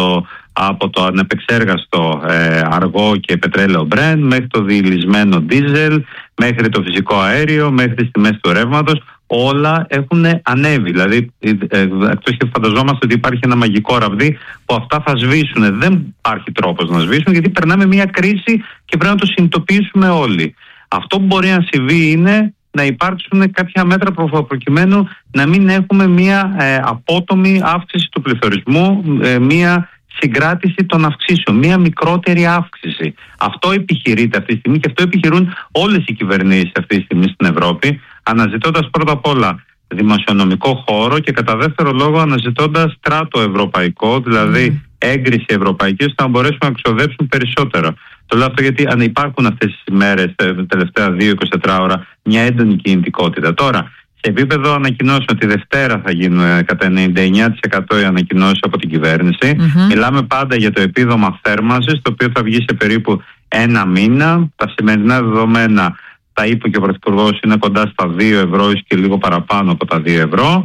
Από το ανεπεξέργαστο αργό και πετρέλαιο Brent, μέχρι το διηλυσμένο δίζελ, μέχρι το φυσικό αέριο, μέχρι τις τιμές του ρεύματος. Όλα έχουν ανέβει. Δηλαδή, εκτός και φανταζόμαστε ότι υπάρχει ένα μαγικό ραβδί που αυτά θα σβήσουν. Δεν υπάρχει τρόπος να σβήσουν, γιατί περνάμε μια κρίση και πρέπει να το συνειδητοποιήσουμε όλοι. Αυτό που μπορεί να συμβεί είναι να υπάρξουν κάποια μέτρα προκειμένου να μην έχουμε μια απότομη αύξηση του πληθωρισμού, μια συγκράτηση των αυξήσεων, μια μικρότερη αύξηση. Αυτό επιχειρείται αυτή τη στιγμή και αυτό επιχειρούν όλες οι κυβερνήσεις αυτή τη στιγμή στην Ευρώπη, αναζητώντας πρώτα απ' όλα δημοσιονομικό χώρο και κατά δεύτερο λόγο αναζητώντας στράτο ευρωπαϊκό, δηλαδή έγκριση ευρωπαϊκή, ώστε να μπορέσουν να εξοδέψουν περισσότερο. Το λέω αυτό γιατί αν υπάρχουν αυτές τις ημέρες, τα τελευταία 2-24 ώρα, μια έντονη κινητικότητα. Τώρα, σε επίπεδο ανακοινώσεων, τη Δευτέρα θα γίνουν κατά 99% οι ανακοινώσεις από την κυβέρνηση. Μιλάμε πάντα για το επίδομα θέρμανσης, το οποίο θα βγει σε περίπου ένα μήνα. Τα σημερινά δεδομένα, τα είπε και ο Πρωθυπουργός, είναι κοντά στα 2 ευρώ ή και λίγο παραπάνω από τα 2 ευρώ.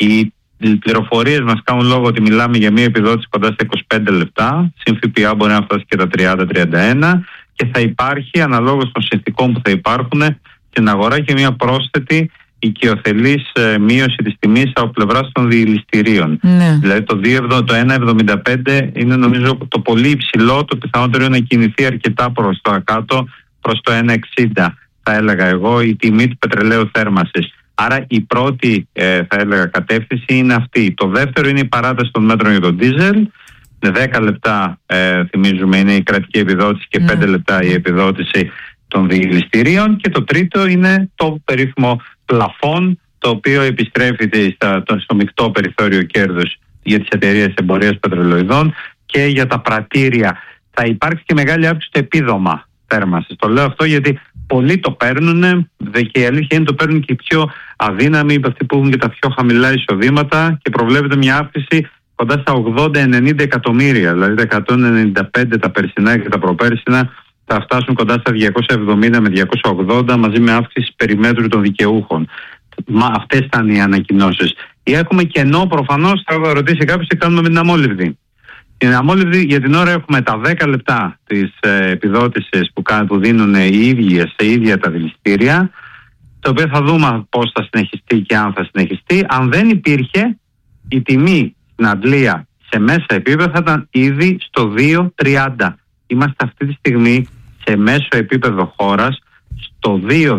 Οι πληροφορίες μας κάνουν λόγο ότι μιλάμε για μια επιδότηση κοντά στα 25 λεπτά. Συν ΦΠΑ μπορεί να φτάσει και τα 30-31, και θα υπάρχει αναλόγως των συνθηκών που θα υπάρχουν στην αγορά και μια πρόσθετη οικειοθελής μείωση της τιμής από πλευράς των διηληστηρίων. Δηλαδή το 1,75 είναι νομίζω το πολύ υψηλό, το πιθανότερο είναι να κινηθεί αρκετά προς το κάτω, προς το 1,60 θα έλεγα εγώ, η τιμή του πετρελαίου θέρμανσης. Άρα η πρώτη θα έλεγα κατεύθυνση είναι αυτή. Το δεύτερο είναι η παράταση των μέτρων για τον ντίζελ. 10 λεπτά θυμίζουμε είναι η κρατική επιδότηση και 5 λεπτά η επιδότηση των διηληστηρίων. Και το τρίτο είναι το περίφημο πλαφόν, το οποίο επιστρέφει στο μεικτό περιθώριο κέρδους για τις εταιρείες εμπορίας πετρελοειδών και για τα πρατήρια. Θα υπάρξει και μεγάλη αύξηση στο επίδομα θέρμανσης. Το λέω αυτό γιατί πολλοί το παίρνουν, και η αλήθεια είναι το παίρνουν και οι πιο αδύναμοι, αυτοί που έχουν και τα πιο χαμηλά εισοδήματα, και προβλέπεται μια αύξηση κοντά στα 80-90 εκατομμύρια. Δηλαδή τα 195 τα περσινά και τα προπέρσινα θα φτάσουν κοντά στα 270 με 280, μαζί με αύξηση περιμέτρου των δικαιούχων. Αυτές ήταν οι ανακοινώσεις. Έχουμε κενό, προφανώς θα ρωτήσει κάποιος τι κάνουμε με την αμόλυβδη. Στην αμόλυβδη για την ώρα έχουμε τα 10 λεπτά της επιδότησης που δίνουν οι ίδιες σε ίδια τα δηληστήρια, το οποίο θα δούμε πώς θα συνεχιστεί και αν θα συνεχιστεί. Αν δεν υπήρχε, η τιμή στην Αντλία σε μέσα επίπεδο θα ήταν ήδη στο 2,30. Είμαστε αυτή τη στιγμή σε μέσο επίπεδο χώρας στο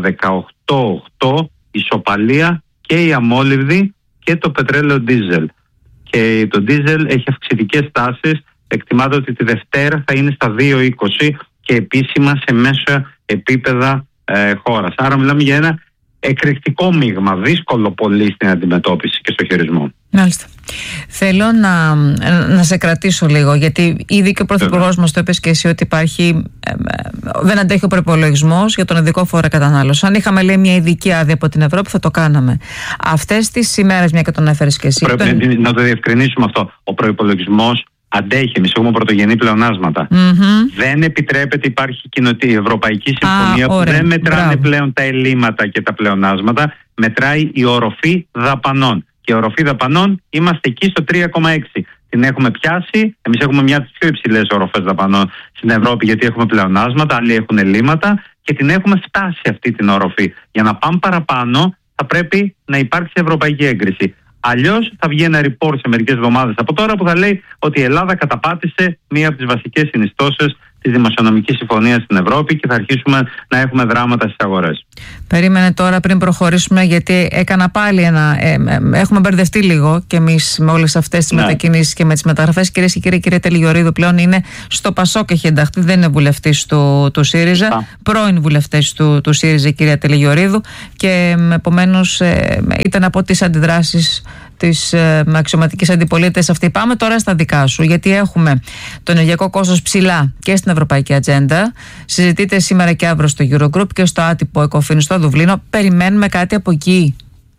2,18,8 ισοπαλία και η αμόλυβδη και το πετρέλαιο ντίζελ. Και το ντίζελ έχει αυξητικές τάσεις. Εκτιμάται ότι τη Δευτέρα θα είναι στα 2,20 και επίσημα σε μέσο επίπεδα χώρας. Άρα μιλάμε για ένα εκρηκτικό μείγμα, δύσκολο πολύ στην αντιμετώπιση και στο χειρισμό. Μάλιστα. Θέλω να σε κρατήσω λίγο, γιατί ήδη και ο Πρωθυπουργός μας το είπες και εσύ, ότι υπάρχει, δεν αντέχει ο προϋπολογισμός για τον ειδικό φόρο κατανάλωση. Αν είχαμε, λέει, μια ειδική άδεια από την Ευρώπη, θα το κάναμε. Αυτές τις ημέρες, μια και τον έφερες και εσύ. Πρέπει να το διευκρινίσουμε αυτό. Ο προϋπολογισμός αντέχει. Εμείς έχουμε πρωτογενή πλεονάσματα. Δεν επιτρέπεται, υπάρχει η Ευρωπαϊκή Συμφωνία που δεν μετράνε πλέον τα ελλείμματα και τα πλεονάσματα, μετράει η οροφή δαπανών. Και η οροφή δαπανών είμαστε εκεί στο 3,6. Την έχουμε πιάσει. Εμείς έχουμε μια από τις πιο υψηλές οροφές δαπανών στην Ευρώπη, γιατί έχουμε πλεονάσματα, άλλοι έχουν ελλείμματα, και την έχουμε φτάσει αυτή την οροφή. Για να πάμε παραπάνω, θα πρέπει να υπάρξει ευρωπαϊκή έγκριση. Αλλιώς θα βγει ένα report σε μερικές εβδομάδες από τώρα που θα λέει ότι η Ελλάδα καταπάτησε μία από τις βασικές συνιστώσεις της Δημοσιονομικής Συμφωνίας στην Ευρώπη και θα αρχίσουμε να έχουμε δράματα στις αγορές. Περίμενε τώρα πριν προχωρήσουμε, γιατί έκανα πάλι έχουμε μπερδευτεί λίγο κι εμείς με όλες αυτές τις μετακινήσεις και με τις μεταγραφές. Κυρίες και κύριοι, κυρία Τελιγιορίδου πλέον είναι στο ΠΑΣΟΚ, έχει ενταχθεί, δεν είναι βουλευτής του ΣΥΡΙΖΑ, πρώην βουλευτής του ΣΥΡΙΖΑ, κυρία Τελιγιορίδου, και επομένως ήταν από τις αντιδράσεις της αξιωματικής αντιπολίτευσης αυτή. Πάμε τώρα στα δικά σου, γιατί έχουμε το ενεργειακό κόστος ψηλά και στην ευρωπαϊκή ατζέντα. Συζητείται σήμερα και αύριο στο Eurogroup και στο άτυπο ΕΚΟΦΗΝ στο Δουβλίνο. Περιμένουμε κάτι από εκεί?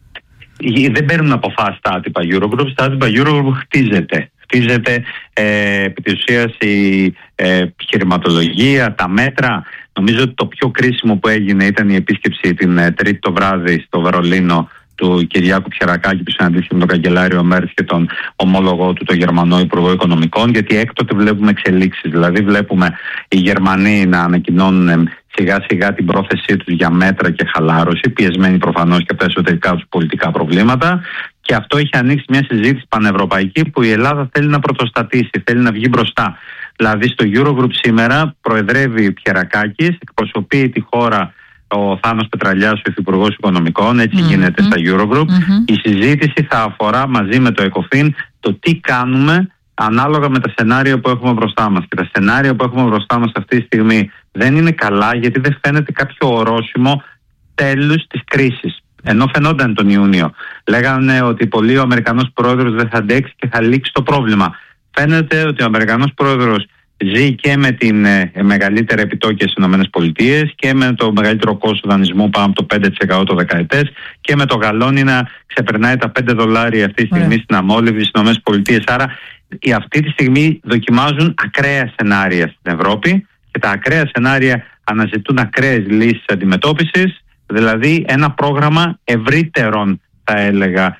Δεν παίρνουν αποφάσεις στα άτυπα Eurogroup. Στα άτυπα Eurogroup χτίζεται επί της ουσίας η επιχειρηματολογία, τα μέτρα. Νομίζω ότι το πιο κρίσιμο που έγινε ήταν η επίσκεψη την Τρίτη το βράδυ στο Βερολίνο του Κυριάκου Πιερακάκη, που συναντήθηκε με τον καγκελάριο Μέρκελ και τον ομόλογό του, τον Γερμανό Υπουργό Οικονομικών, γιατί έκτοτε βλέπουμε εξελίξεις. Δηλαδή, βλέπουμε οι Γερμανοί να ανακοινώνουν σιγά σιγά την πρόθεσή τους για μέτρα και χαλάρωση, πιεσμένοι προφανώς και από τα εσωτερικά τους πολιτικά προβλήματα. Και αυτό έχει ανοίξει μια συζήτηση πανευρωπαϊκή που η Ελλάδα θέλει να πρωτοστατήσει, θέλει να βγει μπροστά. Δηλαδή, στο Eurogroup σήμερα προεδρεύει Πιερακάκης, εκπροσωπεί τη χώρα ο Θάνος Πετραλιάς, ο Υφυπουργός Οικονομικών, έτσι γίνεται στα Eurogroup. Η συζήτηση θα αφορά μαζί με το ΕΚΟΦΗΝ το τι κάνουμε ανάλογα με τα σενάρια που έχουμε μπροστά μας. Και τα σενάρια που έχουμε μπροστά μας αυτή τη στιγμή δεν είναι καλά, γιατί δεν φαίνεται κάποιο ορόσημο τέλους της κρίσης. Ενώ φαινόταν τον Ιούνιο. Λέγανε ότι πολύ ο Αμερικανός πρόεδρος δεν θα αντέξει και θα λήξει το πρόβλημα. Φαίνεται ότι ο Αμερικανός πρόεδρος ζει και με την μεγαλύτερη επιτόκια στις ΗΠΑ και με το μεγαλύτερο κόστος δανεισμού πάνω από το 5% το δεκαετές και με το γαλόνι να ξεπερνάει τα $5 αυτή τη στιγμή στην αμόλυβη στις ΗΠΑ. Άρα αυτή τη στιγμή δοκιμάζουν ακραία σενάρια στην Ευρώπη και τα ακραία σενάρια αναζητούν ακραίες λύσεις αντιμετώπισης, δηλαδή ένα πρόγραμμα ευρύτερων, θα έλεγα,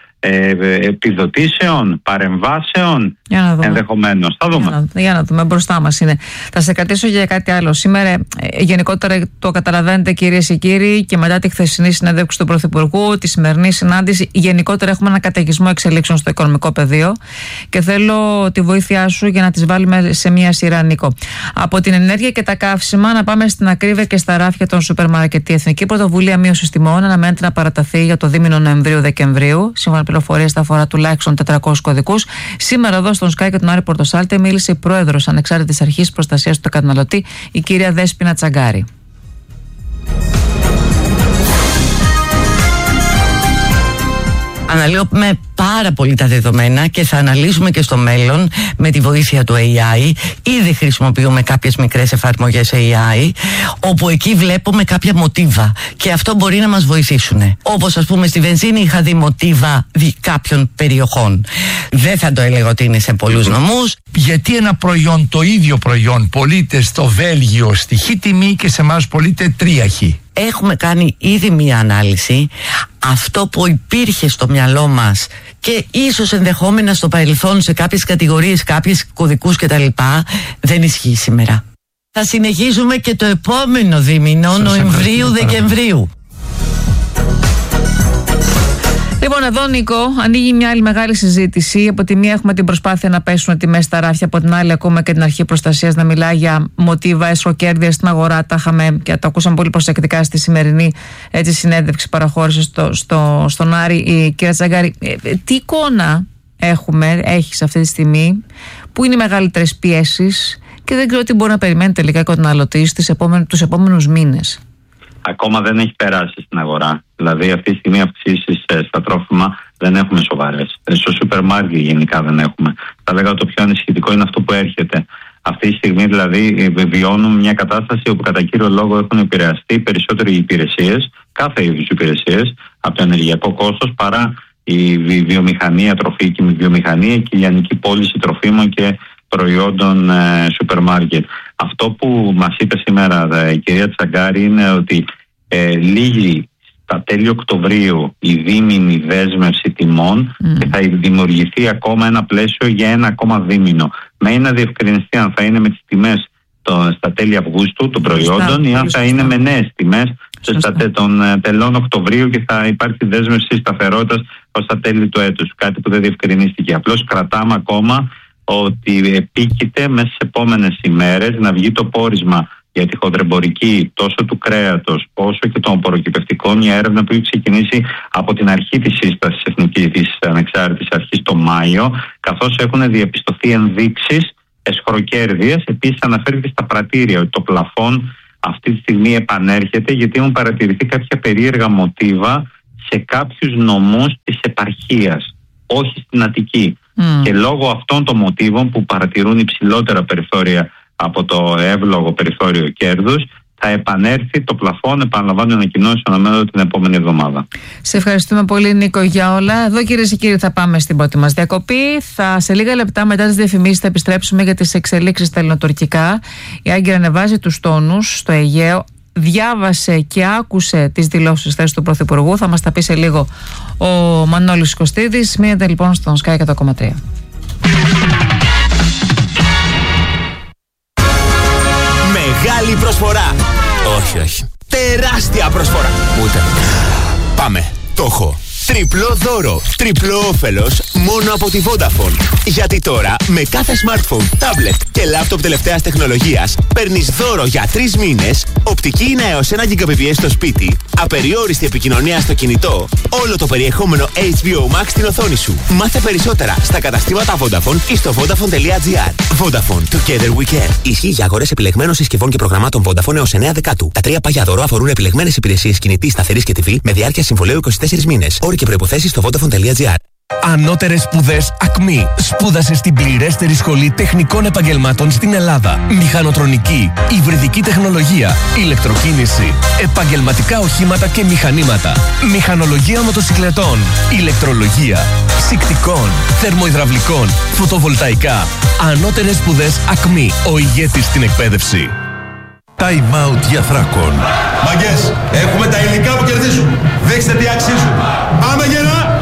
επιδοτήσεων, παρεμβάσεων, ενδεχομένως. Θα δούμε. Για να δούμε, μπροστά μας είναι. Θα σε κρατήσω για κάτι άλλο. Σήμερα, γενικότερα το καταλαβαίνετε, κυρίες και κύριοι, και μετά τη χθεσινή συνέντευξη του Πρωθυπουργού, τη σημερινή συνάντηση, γενικότερα έχουμε ένα καταιγισμό εξελίξεων στο οικονομικό πεδίο και θέλω τη βοήθειά σου για να τις βάλουμε σε μία σειρά, Νίκο. Από την ενέργεια και τα καύσιμα, να πάμε στην ακρίβεια και στα ράφια των σούπερ μάρκετ. Η Εθνική Πρωτοβουλία Μείωσης Τιμών αναμένεται να παραταθεί για το δίμηνο Νοεμβρίου-Δεκεμβρίου. Σύμφωνα με πληροφορίες, θα αφορά τουλάχιστον 400 κωδικούς. Σήμερα εδώ στον Sky και τον Άρη Πορτοσάλτε μίλησε η πρόεδρος Ανεξάρτητης Αρχής Προστασίας του Καταναλωτή, η κυρία Δέσποινα Τσαγκάρη. Αναλύουμε πάρα πολύ τα δεδομένα και θα αναλύσουμε και στο μέλλον με τη βοήθεια του AI. Ήδη χρησιμοποιούμε κάποιες μικρές εφαρμογές AI, όπου εκεί βλέπουμε κάποια μοτίβα και αυτό μπορεί να μας βοηθήσουν. Όπως ας πούμε στη βενζίνη είχα δει μοτίβα κάποιων περιοχών. Δεν θα το έλεγα ότι είναι σε πολλούς νομούς. Γιατί ένα προϊόν, το ίδιο προϊόν, πωλείται στο Βέλγιο στη χ τιμή και σε εμάς πωλείται 3 χ. Έχουμε κάνει ήδη μία ανάλυση. Αυτό που υπήρχε στο μυαλό μας και ίσως ενδεχόμενα στο παρελθόν σε κάποιες κατηγορίες, κάποιες κωδικούς κτλ. Δεν ισχύει σήμερα. Θα συνεχίζουμε και το επόμενο δίμηνο, Νοεμβρίου-Δεκεμβρίου. Λοιπόν, εδώ, Νίκο, ανοίγει μια άλλη μεγάλη συζήτηση. Από τη μία έχουμε την προσπάθεια να πέσουν τιμές στα ράφια, από την άλλη ακούμε και την Αρχή Προστασίας να μιλάει για μοτίβα εσχροκέρδεια στην αγορά. Τα είχαμε και το ακούσαμε πολύ προσεκτικά στη σημερινή συνέντευξη παραχώρηση στον Άρη. Η κυρία Τσαγκάρη, τι εικόνα έχεις αυτή τη στιγμή, πού είναι οι μεγαλύτερες πιέσεις και δεν ξέρω τι μπορεί να περιμένει τελικά ο καταναλωτής τους επόμενους μήνες. Ακόμα δεν έχει περάσει στην αγορά. Δηλαδή, αυτή τη στιγμή αυξήσεις στα τρόφιμα δεν έχουμε σοβαρές. Στο σούπερ μάρκετ γενικά δεν έχουμε. Θα λέγαμε το πιο ανησυχητικό είναι αυτό που έρχεται. Αυτή τη στιγμή δηλαδή βιώνουμε μια κατάσταση όπου κατά κύριο λόγο έχουν επηρεαστεί περισσότερο οι υπηρεσίες, κάθε είδους υπηρεσίες, από το ενεργειακό κόστος παρά η βιομηχανία, τροφική βιομηχανία και η λιανική πώληση τροφίμων και προϊόντων σούπερ μάρκετ. Αυτό που μας είπε σήμερα η κυρία Τσαγκάρη είναι ότι λύγει στα τέλη Οκτωβρίου η δίμηνη δέσμευση τιμών και θα δημιουργηθεί ακόμα ένα πλαίσιο για ένα ακόμα δίμηνο. Μένει να διευκρινιστεί αν θα είναι με τις τιμές στα τέλη Αυγούστου των προϊόντων ή αν θα είναι με νέες τιμές των τελών Οκτωβρίου και θα υπάρχει δέσμευση σταθερότητας ως τα τέλη του έτους. Κάτι που δεν διευκρινίστηκε. Απλώς κρατάμε ακόμα ότι επίκειται μέσα στις επόμενες ημέρες να βγει το πόρισμα για τη χοντρεμπορική τόσο του κρέατος όσο και των απορροκυπευτικών, μια έρευνα που έχει ξεκινήσει από την αρχή της σύστασης της Ανεξάρτητης Αρχής το Μάιο, καθώς έχουν διαπιστωθεί ενδείξεις εσχροκέρδειας. Επίσης αναφέρθηκε στα πρατήρια ότι το πλαφόν αυτή τη στιγμή επανέρχεται, γιατί έχουν παρατηρηθεί κάποια περίεργα μοτίβα σε κάποιους νομούς της επαρχίας, όχι στην Αττική. Και λόγω αυτών των μοτίβων που παρατηρούν υψηλότερα περιθώρια από το εύλογο περιθώριο κέρδους, θα επανέλθει το πλαφόν, επαναλαμβάνω, ανακοινώσεις αναμένονται την επόμενη εβδομάδα. Σε ευχαριστούμε πολύ, Νίκο, για όλα. Εδώ, κυρίες και κύριοι, θα πάμε στην πρώτη μας διακοπή. Σε λίγα λεπτά μετά τις διαφημίσεις θα επιστρέψουμε για τις εξελίξεις στα ελληνοτουρκικά. Η Άγκυρα ανεβάζει τους τόνους στο Αιγαίο. Διάβασε και άκουσε τις δηλώσεις χθες του Πρωθυπουργού. Θα μας τα πει σε λίγο ο Μανώλης Κωστίδης. Μείνετε λοιπόν στον Sky 100,3. Μεγάλη προσφορά. Όχι. Τεράστια προσφορά. Ούτε. Πάμε. Το έχω. Τριπλό δώρο, τριπλό όφελος μόνο από τη Vodafone. Γιατί τώρα με κάθε smartphone, tablet και laptop τελευταίας τεχνολογίας παίρνεις δώρο για 3 μήνες, οπτική είναι έως 1 Gbps στο σπίτι, απεριόριστη επικοινωνία στο κινητό, όλο το περιεχόμενο HBO Max στην οθόνη σου. Μάθε περισσότερα στα καταστήματα Vodafone ή στο Vodafone.gr. Vodafone, together we care. Ισχύει για αγορές επιλεγμένων συσκευών και προγραμμάτων Vodafone έως 9 Δεκάτου. Τα 3 παγιά δώρο αφορούν επιλεγμένες υπηρεσίες κινητής, σταθερής και TV με διάρκεια συμβολαίου 24 μήνες. Όροι και προϋποθέσεις στο Vodafone.gr. Ανώτερες σπουδές ΑΚΜΗ. Σπούδασε στην πληρέστερη σχολή τεχνικών επαγγελμάτων στην Ελλάδα. Μηχανοτρονική, υβριδική τεχνολογία, ηλεκτροκίνηση, επαγγελματικά οχήματα και μηχανήματα, μηχανολογία μοτοσυκλετών, ηλεκτρολογία, ψυκτικών, θερμοϊδραυλικών, φωτοβολταϊκά. Ανώτερες σπουδές ΑΚΜΗ. Ο ηγέτης στην εκπαίδευση. Time out για Θράκον. Μαγκές, έχουμε τα υλικά που κερδίζουν. Δείξτε τι αξίζουν. Πάμε γερά!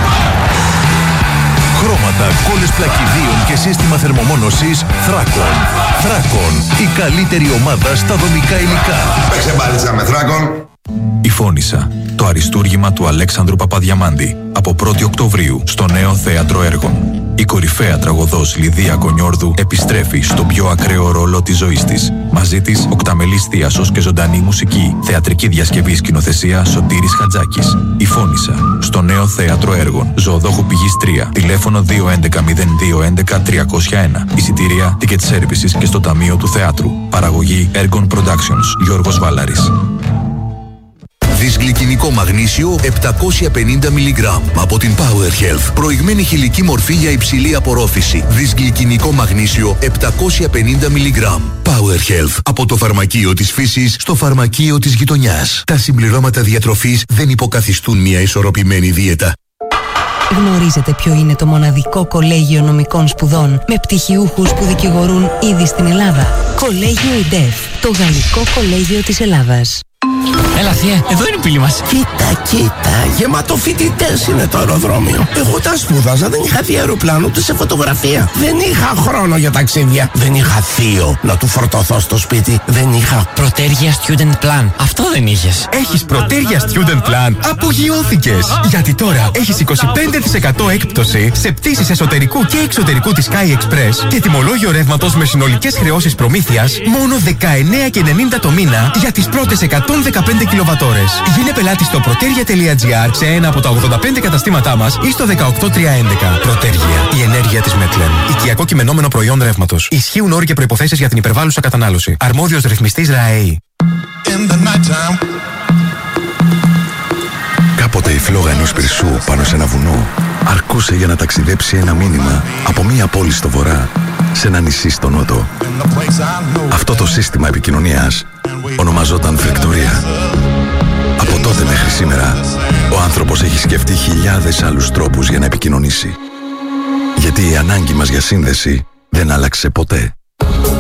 Χρώματα, κόλλες πλακιδίων και σύστημα θερμομόνωσης Θράκον. Θράκον, η καλύτερη ομάδα στα δομικά υλικά. Παίξε μπάλιτσα με Θράκον. Η Φώνισσα, το αριστούργημα του Αλέξανδρου Παπαδιαμάντη, από 1η Οκτωβρίου στο Νέο Θέατρο Έργων. Η κορυφαία τραγωδός Λιδία Κονιόρδου επιστρέφει στον πιο ακραίο ρόλο της ζωής της. Μαζί της οκταμελής θίασος και ζωντανή μουσική. Θεατρική διασκευή, σκηνοθεσία Σωτήρης Χατζάκης. Η Φώνισσα, στο Νέο Θέατρο Έργων. Ζωοδόχου Πηγής 3. Τηλέφωνο 211-0211-301. Εισιτήρια, ticket services και στο Ταμείο του Θεάτρου. Παραγωγή Ergon Productions. Γιώργος Βάλαρης. Δυσγλυκινικό μαγνήσιο 750 mg από την Power Health. Προηγμένη χηλική μορφή για υψηλή απορρόφηση. Δυσγλυκινικό μαγνήσιο 750 mg. Power Health. Από το φαρμακείο της φύσης στο φαρμακείο της γειτονιάς. Τα συμπληρώματα διατροφής δεν υποκαθιστούν μια ισορροπημένη δίαιτα. Γνωρίζετε ποιο είναι το μοναδικό κολέγιο νομικών σπουδών με πτυχιούχους που δικηγορούν ήδη στην Ελλάδα? Κολέγιο ΙΝΤΕΦ, το Γαλλικό Κολέγιο της Ελλάδας. Έλα θεία, εδώ είναι η πύλη μας. Κοίτα, γεμάτο φοιτητές είναι το αεροδρόμιο. Εγώ όταν σπούδαζα δεν είχα δει αεροπλάνο ούτε σε φωτογραφία. Δεν είχα χρόνο για ταξίδια. Δεν είχα θείο να του φορτωθώ στο σπίτι. Δεν είχα Πρωτέργεια Student Plan. Αυτό δεν είχες. Έχεις Πρωτέργεια Student Plan. Απογειώθηκες. Γιατί τώρα έχεις 25% έκπτωση σε πτήσεις εσωτερικού και εξωτερικού της Sky Express και τιμολόγιο ρεύματος με συνολικές χρεώσεις προμήθειας μόνο 19,90 το μήνα για τις πρώτες 115 κιλοβατόρες. Γίνε πελάτη στο protergia.gr σε ένα από τα 85 καταστήματά μας ή στο 18311. Protergia, η ενέργεια της Metlen. Οικιακό κειμενόμενο προϊόν ρεύματος. Ισχύουν όροι και προϋποθέσεις για την υπερβάλλουσα κατανάλωση. Αρμόδιος ρυθμιστής ΡΑΕΗ. Κάποτε η φλόγα ενός πυρσού πάνω σε ένα βουνό αρκούσε για να ταξιδέψει ένα μήνυμα από μία πόλη στο βορρά σε ένα νησί στο νότο. Αυτό το σύστημα επικοινωνίας ονομαζόταν φρεκτορία. Από τότε μέχρι σήμερα ο άνθρωπος έχει σκεφτεί χιλιάδες άλλους τρόπους για να επικοινωνήσει. Γιατί η ανάγκη μας για σύνδεση δεν άλλαξε ποτέ.